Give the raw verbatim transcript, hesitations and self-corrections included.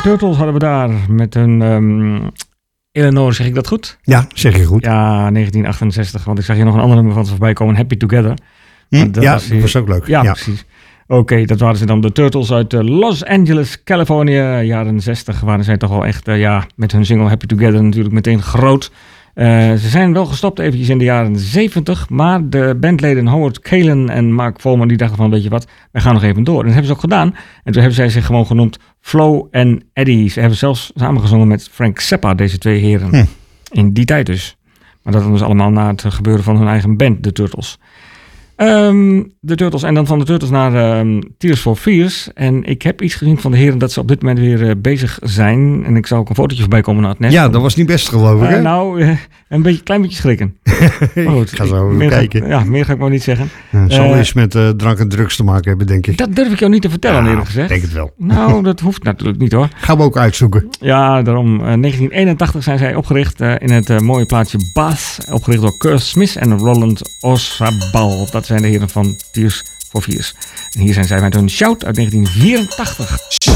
Turtles hadden we daar met hun um, Eleanor, zeg ik dat goed? Ja, zeg je goed. Ja, negentien achtenzestig, want ik zag hier nog een ander nummer van ze voorbij komen, Happy Together. Hm, dat ja, was hier, dat was ook leuk. Ja, ja. precies. Oké, okay, dat waren ze dan, de Turtles uit uh, Los Angeles, Californië. Jaren zestig waren zij toch wel echt, uh, ja, met hun single Happy Together natuurlijk meteen groot. Uh, ze zijn wel gestopt eventjes in de jaren zeventig, maar de bandleden Howard Kalen en Mark Volman die dachten van, weet je wat, wij gaan nog even door. En dat hebben ze ook gedaan. En toen hebben zij zich gewoon genoemd Flo en Eddie. Ze hebben zelfs samengezongen met Frank Zappa, deze twee heren. Hm. In die tijd dus. Maar dat was dus allemaal na het gebeuren van hun eigen band, de Turtles. Um, de Turtles en dan van de Turtles naar um, Tears for Fears. En ik heb iets gezien van de heren dat ze op dit moment weer uh, bezig zijn. En ik zou ook een fotootje voorbij komen naar het net. Ja, dat was niet best geloof ik. Hè? Uh, nou, uh, een beetje, klein beetje schrikken. Goed, ik ga zo even meer kijken. Ga, ja, meer ga ik maar niet zeggen. Ja, het zal uh, eens met uh, drank en drugs te maken hebben, denk ik. Dat durf ik jou niet te vertellen, ja, eerlijk gezegd. Ik denk het wel. Nou, dat hoeft natuurlijk niet hoor. Gaan we ook uitzoeken. Ja, daarom. Uh, negentien eenentachtig zijn zij opgericht uh, in het uh, mooie plaatsje Bath. Opgericht door Kurt Smith en Roland Orzabal. Dat zijn de heren van Tears for Fears. En hier zijn zij met hun Shout uit negentien vierentachtig.